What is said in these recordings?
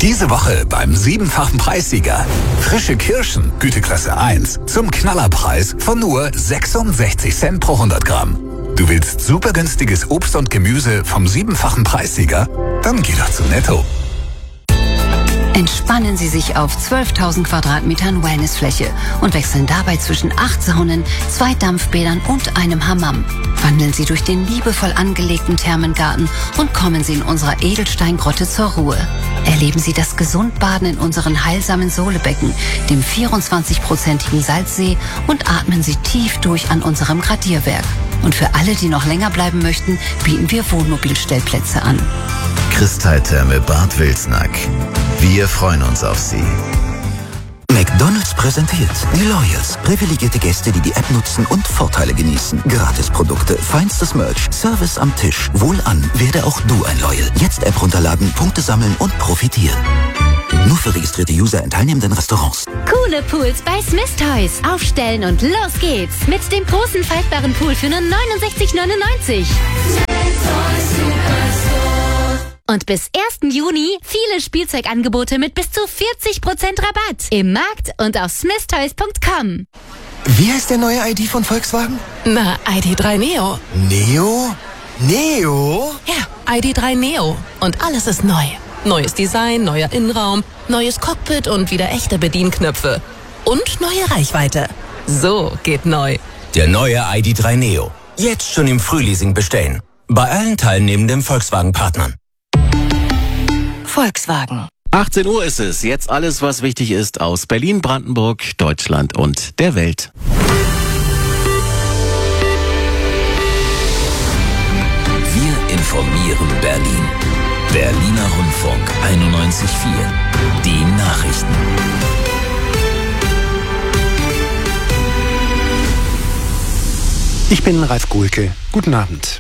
Diese Woche beim 7-fachen Preissieger. Frische Kirschen, Güteklasse 1, zum Knallerpreis von nur 66 Cent pro 100 Gramm. Du willst super günstiges Obst und Gemüse vom 7-fachen Preissieger? Dann geh doch zu Netto. Entspannen Sie sich auf 12.000 Quadratmetern Wellnessfläche und wechseln dabei zwischen 8 Saunen, 2 Dampfbädern und einem Hammam. Wandeln Sie durch den liebevoll angelegten Thermengarten und kommen Sie in unserer Edelsteingrotte zur Ruhe. Erleben Sie das Gesundbaden in unseren heilsamen Sohlebecken, dem 24-prozentigen Salzsee und atmen Sie tief durch an unserem Gradierwerk. Und für alle, die noch länger bleiben möchten, bieten wir Wohnmobilstellplätze an. Kristalltherme Bad Wilsnack. Wir freuen uns auf Sie. McDonald's präsentiert die Loyals. Privilegierte Gäste, die die App nutzen und Vorteile genießen. Gratisprodukte, feinstes Merch, Service am Tisch. Wohlan, werde auch du ein Loyal. Jetzt App runterladen, Punkte sammeln und profitieren. Nur für registrierte User in teilnehmenden Restaurants. Coole Pools bei Smith Toys. Aufstellen und los geht's. Mit dem großen faltbaren Pool für nur 69,99. Und bis 1. Juni viele Spielzeugangebote mit bis zu 40% Rabatt. Im Markt und auf smithtoys.com. Wie heißt der neue ID von Volkswagen? Na, ID.3 Neo. Neo? Neo? Ja, ID.3 Neo. Und alles ist neu. Neues Design, neuer Innenraum, neues Cockpit und wieder echte Bedienknöpfe. Und neue Reichweite. So geht neu. Der neue ID.3 Neo. Jetzt schon im Frühleasing bestellen. Bei allen teilnehmenden Volkswagen-Partnern. Volkswagen. 18 Uhr ist es. Jetzt alles, was wichtig ist aus Berlin, Brandenburg, Deutschland und der Welt. Wir informieren Berlin. Berliner Rundfunk 91.4. Die Nachrichten. Ich bin Ralf Guhlke. Guten Abend.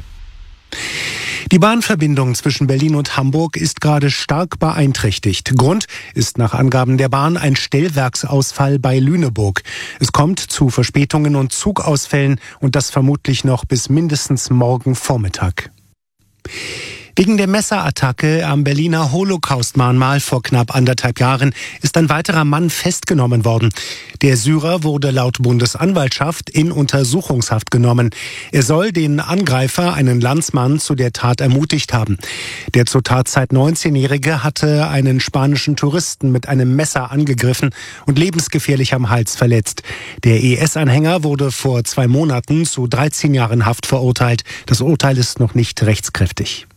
Die Bahnverbindung zwischen Berlin und Hamburg ist gerade stark beeinträchtigt. Grund ist nach Angaben der Bahn ein Stellwerksausfall bei Lüneburg. Es kommt zu Verspätungen und Zugausfällen und das vermutlich noch bis mindestens morgen Vormittag. Wegen der Messerattacke am Berliner Holocaust-Mahnmal vor knapp 1,5 Jahren ist ein weiterer Mann festgenommen worden. Der Syrer wurde laut Bundesanwaltschaft in Untersuchungshaft genommen. Er soll den Angreifer, einen Landsmann, zu der Tat ermutigt haben. Der zur Tatzeit 19-Jährige hatte einen spanischen Touristen mit einem Messer angegriffen und lebensgefährlich am Hals verletzt. Der IS-Anhänger wurde vor 2 Monaten zu 13 Jahren Haft verurteilt. Das Urteil ist noch nicht rechtskräftig.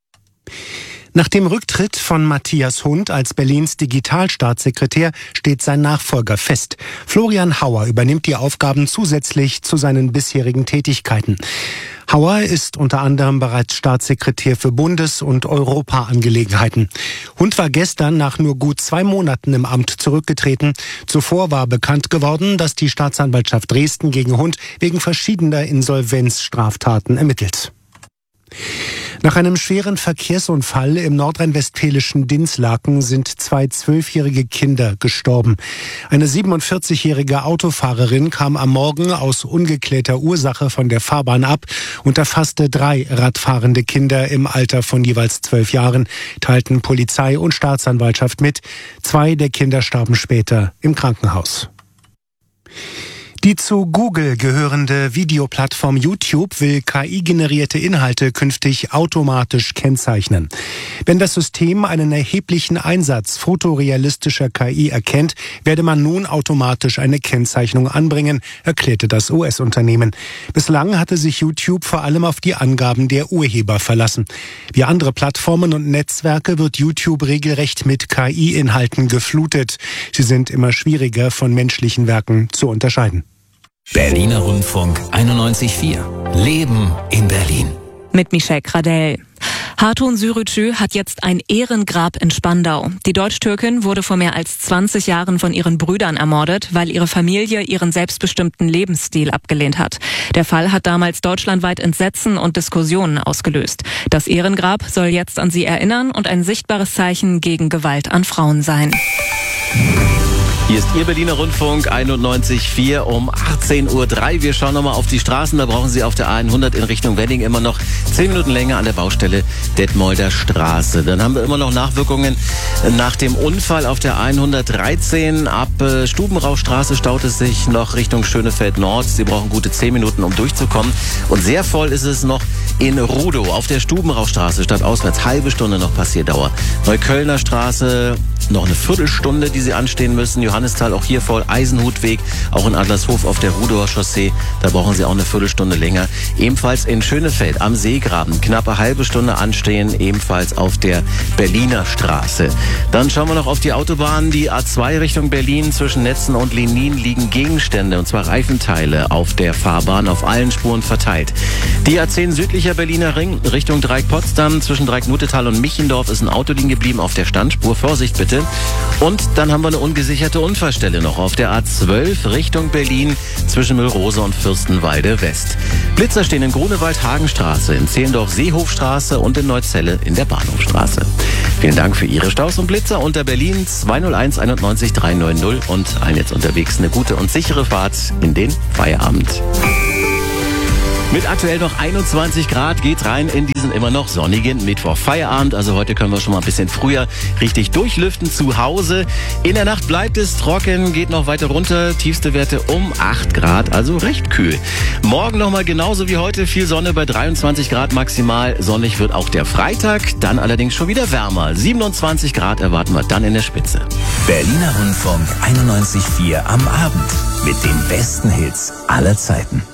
Nach dem Rücktritt von Matthias Hund als Berlins Digitalstaatssekretär steht sein Nachfolger fest. Florian Hauer übernimmt die Aufgaben zusätzlich zu seinen bisherigen Tätigkeiten. Hauer ist unter anderem bereits Staatssekretär für Bundes- und Europaangelegenheiten. Hund war gestern nach nur gut 2 Monaten im Amt zurückgetreten. Zuvor war bekannt geworden, dass die Staatsanwaltschaft Dresden gegen Hund wegen verschiedener Insolvenzstraftaten ermittelt. Nach einem schweren Verkehrsunfall im nordrhein-westfälischen Dinslaken sind 2 12-jährige Kinder gestorben. Eine 47-jährige Autofahrerin kam am Morgen aus ungeklärter Ursache von der Fahrbahn ab und erfasste 3 radfahrende Kinder im Alter von jeweils 12 Jahren, teilten Polizei und Staatsanwaltschaft mit. 2 der Kinder starben später im Krankenhaus. Die zu Google gehörende Videoplattform YouTube will KI-generierte Inhalte künftig automatisch kennzeichnen. Wenn das System einen erheblichen Einsatz fotorealistischer KI erkennt, werde man nun automatisch eine Kennzeichnung anbringen, erklärte das US-Unternehmen. Bislang hatte sich YouTube vor allem auf die Angaben der Urheber verlassen. Wie andere Plattformen und Netzwerke wird YouTube regelrecht mit KI-Inhalten geflutet. Sie sind immer schwieriger von menschlichen Werken zu unterscheiden. Berliner Rundfunk 91.4. Leben in Berlin. Mit Michelle Gradell. Hatun Sürücü hat jetzt ein Ehrengrab in Spandau. Die Deutsch-Türkin wurde vor mehr als 20 Jahren von ihren Brüdern ermordet, weil ihre Familie ihren selbstbestimmten Lebensstil abgelehnt hat. Der Fall hat damals deutschlandweit Entsetzen und Diskussionen ausgelöst. Das Ehrengrab soll jetzt an sie erinnern und ein sichtbares Zeichen gegen Gewalt an Frauen sein. Hier ist Ihr Berliner Rundfunk 91.4 um 18.03 Uhr. Wir schauen nochmal auf die Straßen. Da brauchen Sie auf der A100 in Richtung Wedding immer noch 10 Minuten länger an der Baustelle Detmolder Straße. Dann haben wir immer noch Nachwirkungen nach dem Unfall auf der A113. Ab Stubenrauchstraße staut es sich noch Richtung Schönefeld Nord. Sie brauchen gute 10 Minuten, um durchzukommen. Und sehr voll ist es noch in Rudow auf der Stubenrauchstraße stadtauswärts. Halbe Stunde noch Passierdauer. Neuköllner Straße noch eine Viertelstunde, die Sie anstehen müssen. Johannisthal auch hier voll. Eisenhutweg, auch in Adlershof auf der Rudower Chaussee. Da brauchen Sie auch eine Viertelstunde länger. Ebenfalls in Schönefeld am Seegraben. Knappe halbe Stunde anstehen, ebenfalls auf der Berliner Straße. Dann schauen wir noch auf die Autobahn. Die A2 Richtung Berlin. Zwischen Netzen und Lenin liegen Gegenstände, und zwar Reifenteile auf der Fahrbahn, auf allen Spuren verteilt. Die A10 südlicher Berliner Ring Richtung Dreieck-Potsdam. Zwischen Dreieck-Nutetal und Michendorf ist ein Auto liegen geblieben auf der Standspur. Vorsicht bitte. Und dann haben wir eine ungesicherte Unfallstelle noch auf der A12 Richtung Berlin zwischen Müllrose und Fürstenwalde West. Blitzer stehen in Grunewald-Hagenstraße, in Zehlendorf-Seehofstraße und in Neuzelle in der Bahnhofstraße. Vielen Dank für Ihre Staus und Blitzer unter Berlin 201 91 390 und allen jetzt unterwegs eine gute und sichere Fahrt in den Feierabend. Mit aktuell noch 21 Grad geht's rein in diesen immer noch sonnigen Mittwoch-Feierabend. Also heute können wir schon mal ein bisschen früher richtig durchlüften zu Hause. In der Nacht bleibt es trocken, geht noch weiter runter. Tiefste Werte um 8 Grad, also recht kühl. Morgen nochmal genauso wie heute viel Sonne bei 23 Grad maximal. Sonnig wird auch der Freitag, dann allerdings schon wieder wärmer. 27 Grad erwarten wir dann in der Spitze. Berliner Rundfunk 91.4 am Abend mit den besten Hits aller Zeiten.